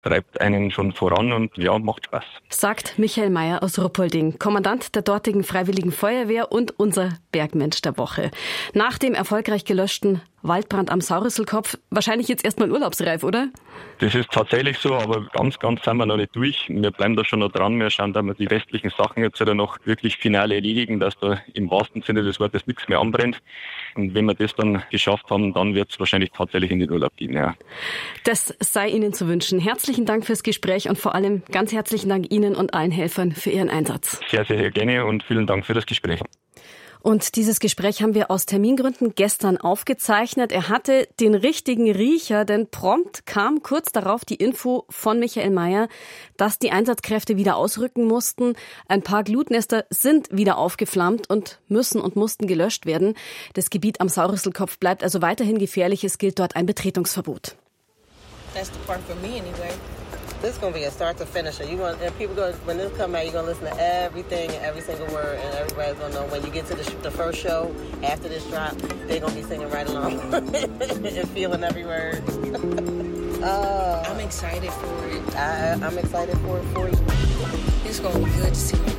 treibt einen schon voran und ja, macht Spaß. Sagt Michael Meyer aus Ruppolding, Kommandant der dortigen Freiwilligen Feuerwehr und unser Bergmensch der Woche. Nach dem erfolgreich gelöschten Waldbrand am Saurüsselkopf wahrscheinlich jetzt erstmal urlaubsreif, oder? Das ist tatsächlich so, aber ganz sind wir noch nicht durch. Wir bleiben da schon noch dran. Wir schauen, dass wir die restlichen Sachen jetzt noch wirklich final erledigen, dass da im wahrsten Sinne des Wortes nichts mehr anbrennt. Und wenn wir das dann geschafft haben, dann wird es wahrscheinlich tatsächlich in den Urlaub gehen, ja. Das sei Ihnen zu wünschen. Herzlichen Dank fürs Gespräch und vor allem ganz herzlichen Dank Ihnen und allen Helfern für Ihren Einsatz. Sehr, sehr gerne und vielen Dank für das Gespräch. Und dieses Gespräch haben wir aus Termingründen gestern aufgezeichnet. Er hatte den richtigen Riecher, denn prompt kam kurz darauf die Info von Michael Meyer, dass die Einsatzkräfte wieder ausrücken mussten. Ein paar Glutnester sind wieder aufgeflammt und mussten gelöscht werden. Das Gebiet am Saurüsselkopf bleibt also weiterhin gefährlich. Es gilt dort ein Betretungsverbot. That's the part for me anyway. This is going to be a start to finish. When this come out, you're going to listen to everything, every single word, and everybody's going to know when you get to the first show, after this drop, they're going to be singing right along and feeling every word. I'm excited for it. I'm excited for it for you. It's going to be good to see you.